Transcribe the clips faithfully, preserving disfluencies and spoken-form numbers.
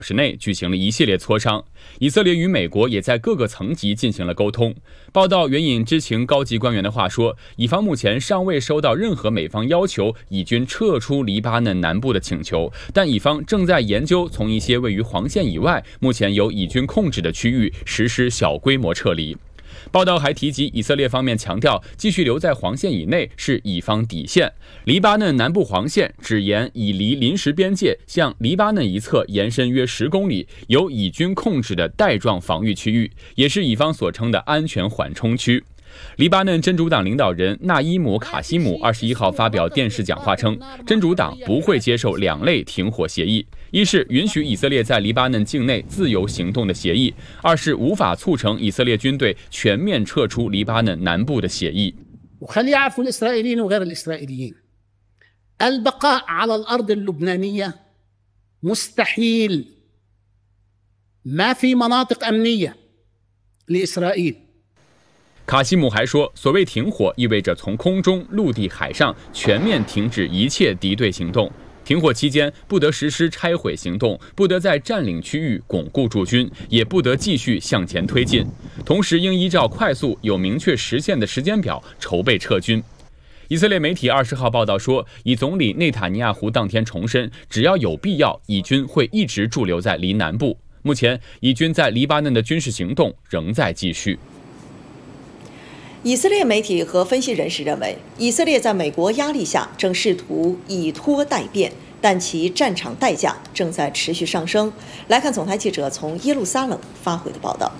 时内举行了一系列磋商，以色列与美国也在各个层级进行了沟通。报道援引知情高级官员的话说，以方目前尚未收到任何美方要求以军撤出黎巴嫩南部的请求，但以方正在研究从一些位于黄线以外、目前由以军控制的区域实施小规模撤离。报道还提及，以色列方面强调，继续留在黄线以内是以方底线。黎巴嫩南部黄线只沿以黎临时边界向黎巴嫩一侧延伸约十公里，由以军控制的带状防御区域，也是以方所称的安全缓冲区。黎巴嫩真主党领导人纳伊姆·卡西姆二十一号发表电视讲话称，真主党不会接受两类停火协议：一是允许以色列在黎巴嫩境内自由行动的协议；二是无法促成以色列军队全面撤出黎巴嫩南部的协议。 وخلي يعرفوا الإسرائيليين وغير الإسرائيليين البقاء على الأرض اللبنانية مستحيل ما في مناطق أمنية لإسرائيل。 卡西姆还说，所谓停火意味着从空中、陆地、海上全面停止一切敌对行动。停火期间不得实施拆毁行动，不得在占领区域巩固驻军，也不得继续向前推进。同时应依照快速有明确实现的时间表筹备撤军。以色列媒体二十号报道说，以总理内塔尼亚胡当天重申，只要有必要，以军会一直驻留在黎南部。目前，以军在黎巴嫩的军事行动仍在继续。 以色列媒体和分析人士认为，以色列在美国压力下正试图以拖待变，但其战场代价正在持续上升。来看总台记者从耶路撒冷发回的报道。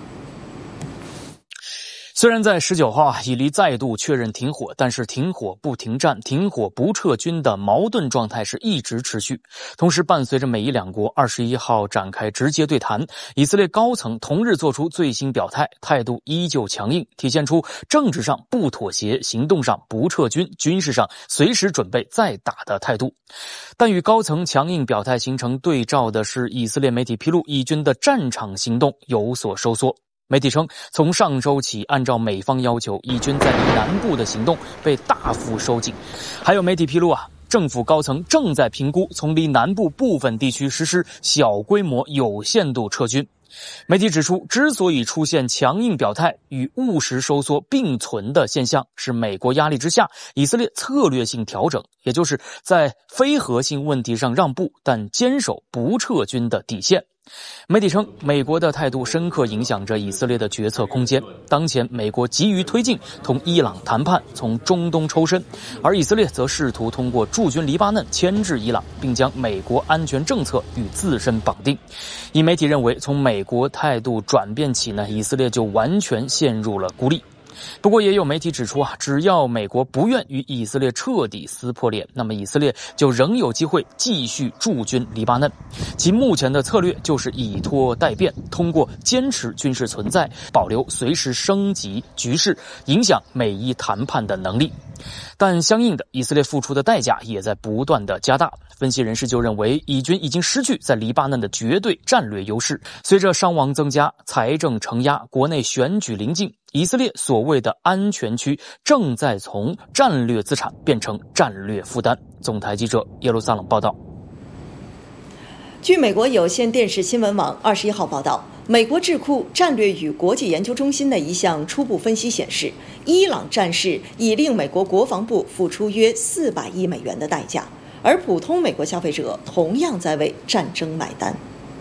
虽然在十九号啊，以黎再度确认停火，但是停火不停战、停火不撤军的矛盾状态是一直持续。同时，伴随着美伊两国二十一号展开直接对谈，以色列高层同日做出最新表态，态度依旧强硬，体现出政治上不妥协、行动上不撤军、军事上随时准备再打的态度。但与高层强硬表态形成对照的是，以色列媒体披露，以军的战场行动有所收缩。媒体称，从上周起，按照美方要求，以军在黎南部的行动被大幅收紧。还有媒体披露啊，政府高层正在评估从黎南部部分地区实施小规模有限度撤军。媒体指出，之所以出现强硬表态与务实收缩并存的现象，是美国压力之下，以色列策略性调整，也就是在非核心问题上让步，但坚守不撤军的底线。媒体称，美国的态度深刻影响着以色列的决策空间。当前，美国急于推进同伊朗谈判，从中东抽身，而以色列则试图通过驻军黎巴嫩牵制伊朗，并将美国安全政策与自身绑定。以媒体认为，从美国态度转变起呢，以色列就完全陷入了孤立。不过也有媒体指出啊，只要美国不愿与以色列彻底撕破脸，那么以色列就仍有机会继续驻军黎巴嫩。其目前的策略就是以拖待变，通过坚持军事存在，保留随时升级局势、影响美伊谈判的能力。但相应的，以色列付出的代价也在不断的加大。分析人士就认为，以军已经失去在黎巴嫩的绝对战略优势。随着伤亡增加、财政承压、国内选举临近，以色列所谓的安全区正在从战略资产变成战略负担。总台记者耶路撒冷报道。 据美国有线电视新闻网二十一号报道，美国智库战略与国际研究中心的一项初步分析显示，伊朗战事已令美国国防部付出约四百亿美元的代价，而普通美国消费者同样在为战争买单。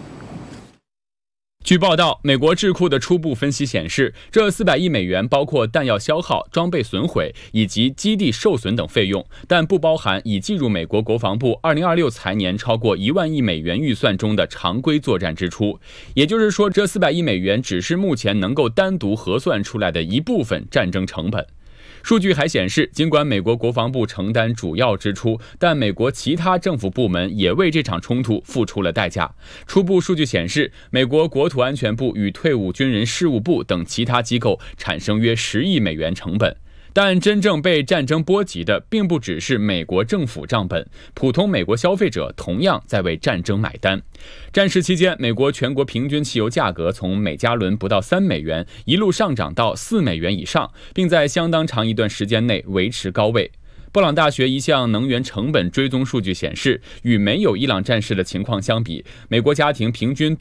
据报道，美国智库的初步分析显示，这四百亿美元包括弹药消耗、装备损毁以及基地受损等费用，但不包含已计入美国国防部二零二六财年超过一万亿美元预算中的常规作战支出。也就是说，这四百亿美元只是目前能够单独核算出来的一部分战争成本。数据还显示，尽管美国国防部承担主要支出，但美国其他政府部门也为这场冲突付出了代价。初步数据显示，美国国土安全部与退伍军人事务部等其他机构产生约十亿美元成本。但真正被战争波及的并不只是美国政府账本，普通美国消费者同样在为战争买单。战事期间，美国全国平均汽油价格从每加仑不到三美元一路上涨到四美元以上，并在相当长一段时间内维持高位。 布朗大学一项能源成本追踪数据显示，与没有伊朗战事的情况相比，美国家庭平均